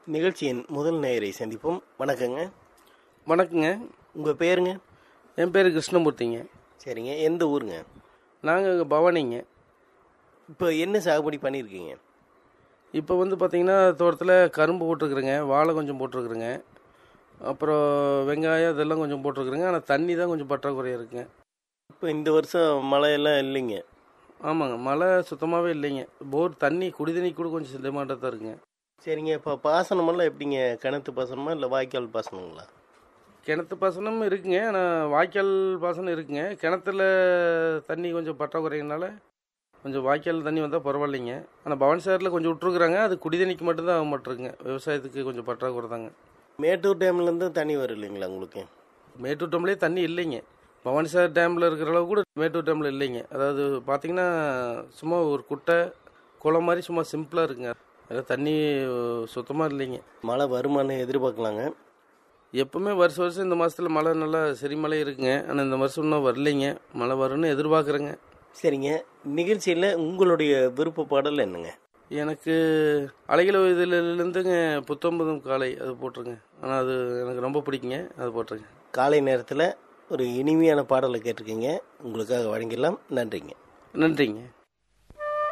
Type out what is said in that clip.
நிகழ்ச்சியின் முதல் நேயரை சந்திப்போம். வணக்கங்க. வணக்கங்க. உங்கள் பேருங்க? என் பேர் கிருஷ்ணமூர்த்திங்க. சரிங்க. எந்த ஊருங்க? நாங்கள் பவானிங்க. இப்போ என்ன சாகுபடி பண்ணியிருக்கீங்க? இப்போ பார்த்தீங்கன்னா தோட்டத்தில் கரும்பு போட்டிருக்குறேங்க, வாழை கொஞ்சம் போட்டிருக்குறேங்க, அப்புறம் வெங்காயம் இதெல்லாம் கொஞ்சம் போட்டிருக்குறேங்க. ஆனால் தண்ணி தான் கொஞ்சம் பற்றாக்குறையாக இருக்குங்க. இப்போ இந்த வருஷம் மழையெல்லாம் இல்லைங்க. ஆமாங்க, மழை சுத்தமாகவே இல்லைங்க. போர் தண்ணி குடிதண்ணி கூட கொஞ்சம் சிந்தமாட்டாக தான் இருக்குங்க. சரிங்க. இப்போ பாசனமெல்லாம் எப்படிங்க? கிணத்து பாசனமா இல்லை வாய்க்கால் பாசனங்களா? கிணத்து பாசனம் இருக்குங்க, ஆனால் வாய்க்கால் பாசனம் இருக்குங்க. கிணத்துல தண்ணி கொஞ்சம் பற்றாக்குறையினால கொஞ்சம் வாய்க்கால் தண்ணி வந்தால் பரவாயில்லைங்க. ஆனால் பவானி சாகரில் கொஞ்சம் விட்ருக்குறாங்க, அது குடிதண்ணிக்கு மட்டும்தான் ஆக மாட்டிருக்குங்க. விவசாயத்துக்கு கொஞ்சம் பற்றாக்குறை தாங்க. மேட்டூர் டேம்லேருந்து தண்ணி வரும் இல்லைங்களா உங்களுக்கு? மேட்டூர் டேம்லேயே தண்ணி இல்லைங்க. பவானி சாகர் டேமில் இருக்கிற அளவு கூட மேட்டூர் டேமில் இல்லைங்க. அதாவது பார்த்தீங்கன்னா சும்மா ஒரு குட்டை குளம் மாதிரி சும்மா சிம்பிளாக இருக்குங்க. அதாவது தண்ணி சுத்தமாக இல்லைங்க. மழை வருமானு எதிர்பார்க்கலாங்க. எப்பவுமே வருஷம் இந்த மாதத்தில் மழை நல்லா சரி மழை இருக்குங்க. ஆனால் இந்த வருஷம் இன்னும் வரலைங்க. மழை வரும்னு எதிர்பார்க்குறேங்க. சரிங்க. நிகழ்ச்சியில் உங்களுடைய விருப்ப பாடல் என்னங்க? எனக்கு அலைகள இதிலிருந்துங்க புத்தம்பதும் காலை அது போட்டிருங்க. ஆனால் அது எனக்கு ரொம்ப பிடிக்குங்க, அது போட்டிருங்க. காலை நேரத்தில் ஒரு இனிமையான பாடலை கேட்டிருக்கீங்க, உங்களுக்காக வழங்கிடலாம். நன்றிங்க. நன்றிங்க.